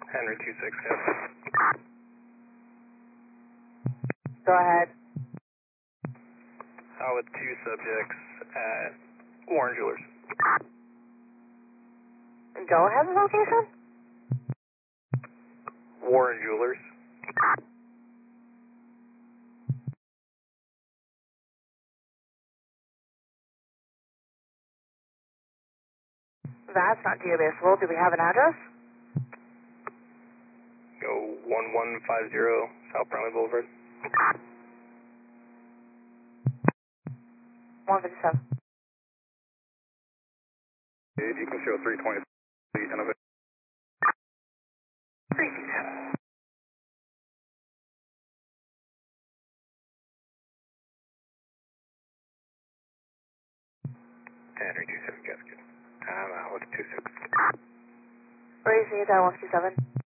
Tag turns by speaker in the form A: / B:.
A: Henry 26, yes.
B: Go ahead.
A: With 2 subjects at Warren Jewelers.
B: Go ahead the location?
A: Warren Jewelers.
B: That's not geobasable. Do we have an address?
A: Go 1150 South Brownlee Boulevard.
B: 157.
A: If you can show 320 Innovate. 327. Henry 26, yes, good. I'm out with 26.
B: Where is the 157?